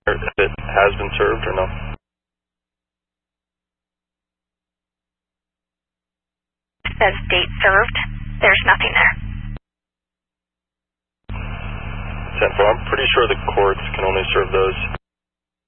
if it has been served or no? It says date served. There's nothing there. Well, I'm pretty sure the courts can only serve those